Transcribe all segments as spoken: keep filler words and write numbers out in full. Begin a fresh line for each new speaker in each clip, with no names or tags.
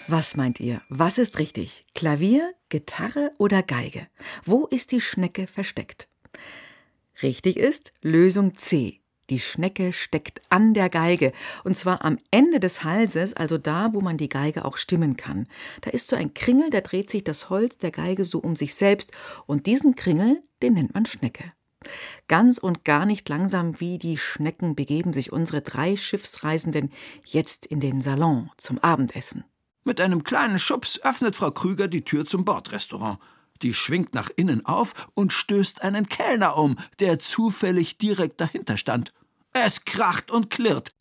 Was meint ihr? Was ist richtig? Klavier, Gitarre oder Geige? Wo ist die Schnecke versteckt? Richtig ist Lösung C. Die Schnecke steckt an der Geige, und zwar am Ende des Halses, also da, wo man die Geige auch stimmen kann. Da ist so ein Kringel, da dreht sich das Holz der Geige so um sich selbst, und diesen Kringel, den nennt man Schnecke. Ganz und gar nicht langsam wie die Schnecken begeben sich unsere drei Schiffsreisenden jetzt in den Salon zum Abendessen.
Mit einem kleinen Schubs öffnet Frau Krüger die Tür zum Bordrestaurant. Die schwingt nach innen auf und stößt einen Kellner um, der zufällig direkt dahinter stand. Es kracht und klirrt.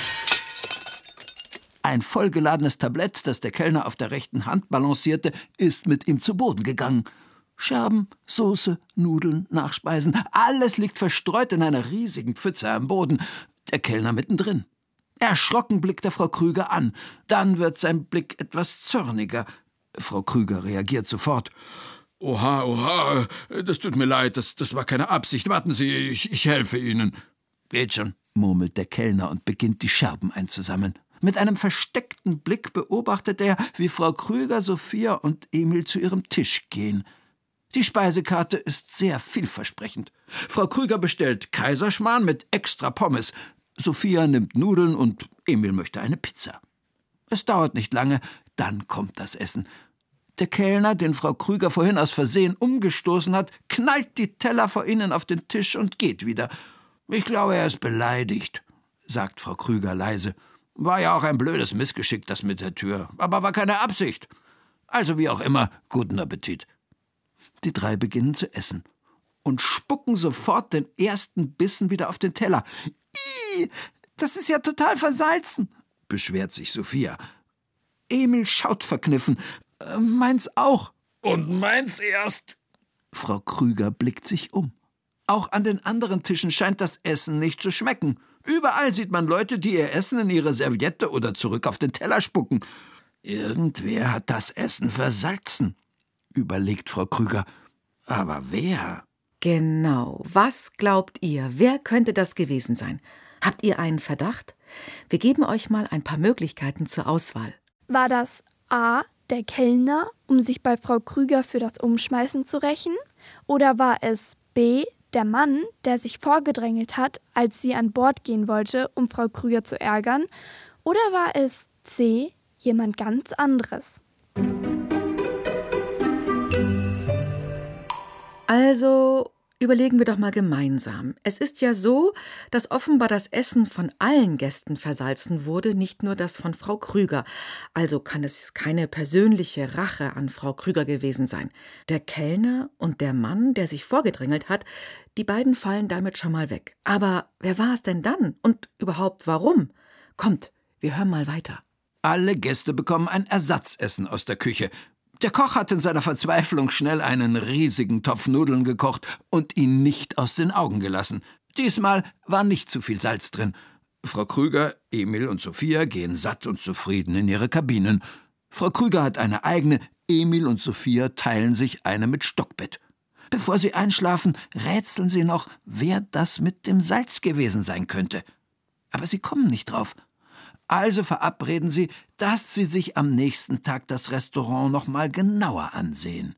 Ein vollgeladenes Tablett, das der Kellner auf der rechten Hand balancierte, ist mit ihm zu Boden gegangen. Scherben, Soße, Nudeln, Nachspeisen, alles liegt verstreut in einer riesigen Pfütze am Boden. Der Kellner mittendrin. Erschrocken blickt er Frau Krüger an. Dann wird sein Blick etwas zorniger. Frau Krüger reagiert sofort.
Oha, oha, das tut mir leid, das, das war keine Absicht. Warten Sie, ich, ich helfe Ihnen.
Geht schon, murmelt der Kellner und beginnt, die Scherben einzusammeln. Mit einem versteckten Blick beobachtet er, wie Frau Krüger, Sophia und Emil zu ihrem Tisch gehen. Die Speisekarte ist sehr vielversprechend. Frau Krüger bestellt Kaiserschmarrn mit extra Pommes. Sophia nimmt Nudeln und Emil möchte eine Pizza. Es dauert nicht lange, dann kommt das Essen. Der Kellner, den Frau Krüger vorhin aus Versehen umgestoßen hat, knallt die Teller vor ihnen auf den Tisch und geht wieder. »Ich glaube, er ist beleidigt«, sagt Frau Krüger leise. »War ja auch ein blödes Missgeschick, das mit der Tür, aber war keine Absicht. Also wie auch immer, guten Appetit.« Die drei beginnen zu essen und spucken sofort den ersten Bissen wieder auf den Teller. »Ih, das ist ja total versalzen«, beschwert sich Sophia. Emil schaut verkniffen. Äh, »Meins auch.«
»Und meins erst.«
Frau Krüger blickt sich um. Auch an den anderen Tischen scheint das Essen nicht zu schmecken. Überall sieht man Leute, die ihr Essen in ihre Serviette oder zurück auf den Teller spucken. »Irgendwer hat das Essen versalzen«, überlegt Frau Krüger. »Aber wer?«
Genau. Was glaubt ihr? Wer könnte das gewesen sein? Habt ihr einen Verdacht? Wir geben euch mal ein paar Möglichkeiten zur Auswahl.
War das A, der Kellner, um sich bei Frau Krüger für das Umschmeißen zu rächen? Oder war es B, der Mann, der sich vorgedrängelt hat, als sie an Bord gehen wollte, um Frau Krüger zu ärgern? Oder war es C, jemand ganz anderes?
Also überlegen wir doch mal gemeinsam. Es ist ja so, dass offenbar das Essen von allen Gästen versalzen wurde, nicht nur das von Frau Krüger. Also kann es keine persönliche Rache an Frau Krüger gewesen sein. Der Kellner und der Mann, der sich vorgedrängelt hat, die beiden fallen damit schon mal weg. Aber wer war es denn dann? Und überhaupt warum? Kommt, wir hören mal weiter.
Alle Gäste bekommen ein Ersatzessen aus der Küche. Der Koch hat in seiner Verzweiflung schnell einen riesigen Topf Nudeln gekocht und ihn nicht aus den Augen gelassen. Diesmal war nicht zu viel Salz drin. Frau Krüger, Emil und Sophia gehen satt und zufrieden in ihre Kabinen. Frau Krüger hat eine eigene, Emil und Sophia teilen sich eine mit Stockbett. Bevor sie einschlafen, rätseln sie noch, wer das mit dem Salz gewesen sein könnte. Aber sie kommen nicht drauf. Also verabreden sie, dass sie sich am nächsten Tag das Restaurant noch mal genauer ansehen.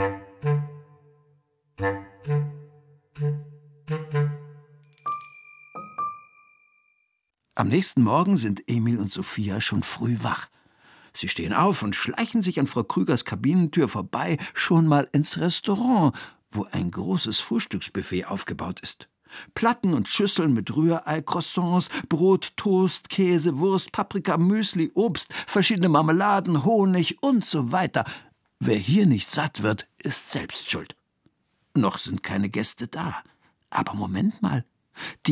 Am nächsten Morgen sind Emil und Sophia schon früh wach. Sie stehen auf und schleichen sich an Frau Krügers Kabinentür vorbei schon mal ins Restaurant, wo ein großes Frühstücksbuffet aufgebaut ist. Platten und Schüsseln mit Rührei, Croissants, Brot, Toast, Käse, Wurst, Paprika, Müsli, Obst, verschiedene Marmeladen, Honig und so weiter. Wer hier nicht satt wird, ist selbst schuld. Noch sind keine Gäste da. Aber Moment mal, die